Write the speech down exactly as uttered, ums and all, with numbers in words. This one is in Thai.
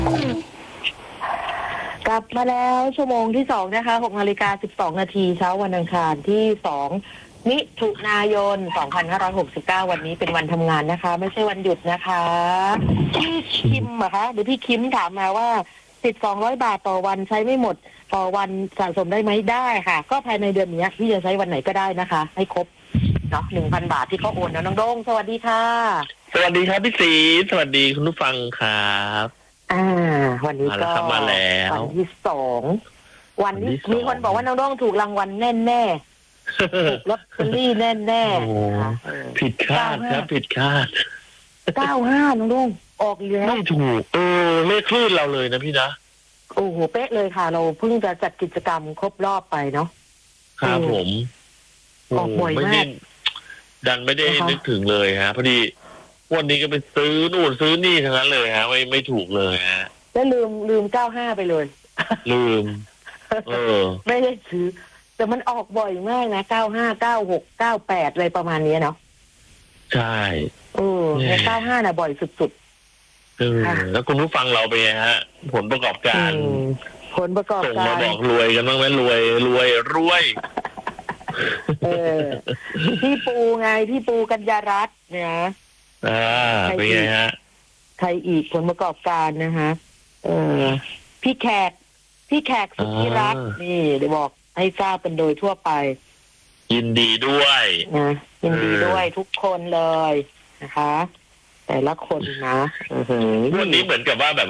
กลับมาแล้วชั่วโมงที่สองนะคะหกนาฬิกาสิบสองนาทีเช้าวันอังคารที่สองมิถุนายนสองพันห้าร้อยหกสิบเก้าวันนี้เป็นวันทำงานนะคะไม่ใช่วันหยุดนะคะพี่คิมอะคะหรือพี่คิมถามมาว่าติดสองร้อยบาทต่อวันใช้ไม่หมดต่อวันสะสมได้ไหมได้ค่ะก็ภายในเดือนนี้พี่จะใช้วันไหนก็ได้นะคะให้ครบเนาะหนึ่งพันบาทที่เขาโอนนะน้องโด้งสวัสดีค่ะสวัสดีครับพี่ศรีสวัสดีคุณผู้ฟังครับอ่าวันนี้ก็มาแล้ววันที่สองวันนี้มีคนบอกว่าน้องโด้งถูกรางวัลแน่แน่ถูกลอตเตอรี่แน่แน่ผิดคาดครับผิดคาดเก้าห้าน้องโด้งออกแล้วไม่ถูกเออเลขคลื่นเราเลยนะพี่นะโอ้โหเป๊ะเลยค่ะเราเพิ่งจะจัดกิจกรรมครบรอบไปเนาะครับผมออกบ่อยมากดันไม่ได้นึกถึงเลยฮะพอดีวันนี้ก็ไปซื้อนู่นซื้อนี่ทั้งนั้นเลยฮะไม่ไม่ถูกเลยฮะแล้วลืมลืมเก้าห้าไปเลยลืมเออไม่ได้ซื้อแต่มันออกบ่อยมากนะเก้าห้าเก้าหกเก้าแปดอะไรประมาณนี้เนาะใช่เออในเก้าห้าน่ะบ่อยสุดๆเออแล้วคุณผู้ฟังเราเป็นไงฮะผลประกอบการผลประกอบการส่งมาบอกรวยกันบ้างไหมรวยรวยรวยเออพี่ปูไงพี่ปูกัญญารัตน์เนี่ยอ่าเป็นไงฮะใครอีกผลประกอบการนะฮะเออพี่แขกพี่แขกสุธิรัตน์นี่เดี๋ยวบอกให้ทราบกันโดยทั่วไปยินดีด้วยนะยินดีด้วยทุกคนเลยนะคะแต่ละคนนะวันนี้เหมือนกับว่าแบบ